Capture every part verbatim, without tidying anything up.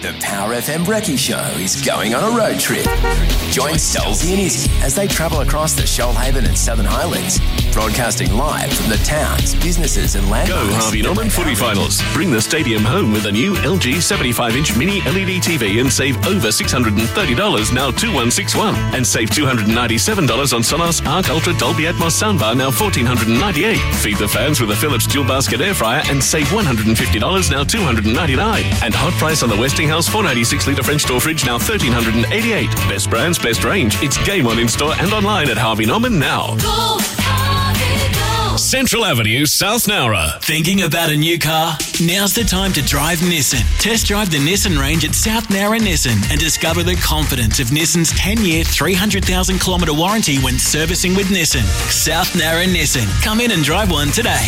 The Power F M Brekkie Show is going on a road trip. Join Stolzy and Izzy as they travel across the Shoalhaven and Southern Highlands, broadcasting live from the towns, businesses and landmarks. Go Harvey Norman footy finals. Bring the stadium home with a new L G seventy-five inch mini L E D T V and save over six hundred thirty dollars, now two thousand one hundred sixty-one dollars. And save two hundred ninety-seven dollars on Sonos Arc Ultra Dolby Atmos soundbar, now one thousand four hundred ninety-eight dollars. Feed the fans with a Philips dual basket air fryer and save one hundred fifty dollars, now two hundred ninety-nine dollars. And hot price on the Westinghouse four ninety-six litre French door fridge, now one thousand three hundred eighty-eight dollars. Best brands, best range. It's game on in-store and online at Harvey Norman now. Go, Harvey, go. Central Avenue, South Nowra. Thinking about a new car? Now's the time to drive Nissan. Test drive the Nissan range at South Nowra Nissan and discover the confidence of Nissan's ten-year, three hundred thousand kilometre warranty when servicing with Nissan. South Nowra Nissan. Come in and drive one today.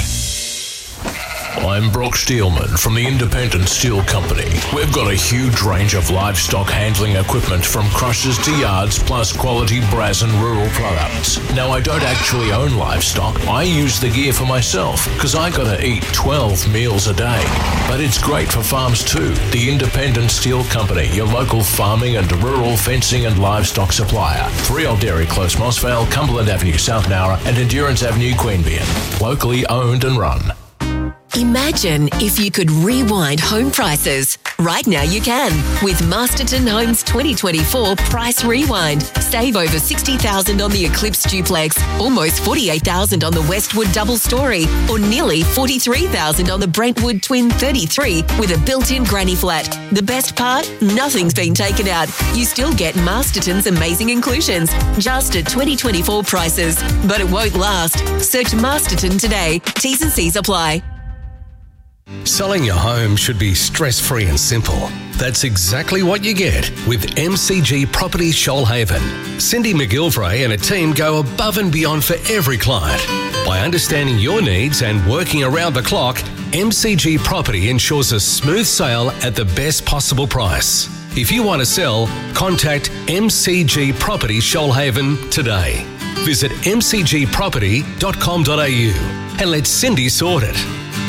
I'm Brock Steelman from the Independent Steel Company. We've got a huge range of livestock handling equipment from crushers to yards, plus quality brass and rural products. Now, I don't actually own livestock. I use the gear for myself because I gotta eat twelve meals a day. But it's great for farms too. The Independent Steel Company, your local farming and rural fencing and livestock supplier. three Old Dairy Close, Mossvale, Cumberland Avenue, South Nowra and Endurance Avenue, Queanbeyan. Locally owned and run. Imagine if you could rewind home prices. Right now you can with Masterton Homes twenty twenty-four Price Rewind. Save over sixty thousand dollars on the Eclipse Duplex, almost forty-eight thousand dollars on the Westwood Double Story, or nearly forty-three thousand dollars on the Brentwood Twin thirty-three with a built-in granny flat. The best part? Nothing's been taken out. You still get Masterton's amazing inclusions, just at twenty twenty-four prices. But it won't last. Search Masterton today. T's and C's apply. Selling your home should be stress-free and simple. That's exactly what you get with M C G Property Shoalhaven. Cindy McGilvray and a team go above and beyond for every client. By understanding your needs and working around the clock, M C G Property ensures a smooth sale at the best possible price. If you want to sell, contact M C G Property Shoalhaven today. Visit m c g property dot com dot a u and let Cindy sort it.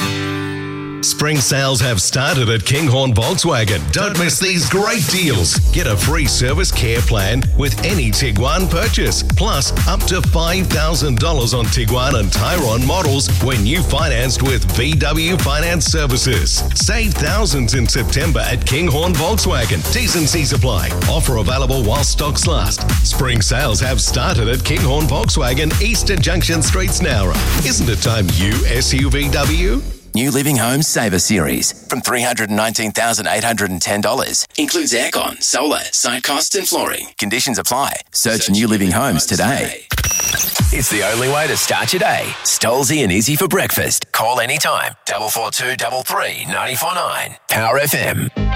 Spring sales have started at Kinghorn Volkswagen. Don't miss these great deals. Get a free service care plan with any Tiguan purchase. Plus, up to five thousand dollars on Tiguan and Tyron models when you financed with V W Finance Services. Save thousands in September at Kinghorn Volkswagen. T's and C's apply. Offer available while stocks last. Spring sales have started at Kinghorn Volkswagen, Eastern Junction Streets, Nowra. Isn't it time you S U V W? New Living Homes Saver Series from three hundred nineteen thousand eight hundred ten dollars. Includes aircon, solar, site costs and flooring. Conditions apply. Search, Search New Living Homes today. It's the only way to start your day. Stolzy and Izzy for breakfast. Call anytime. four four two, three three, nine four nine. Power F M.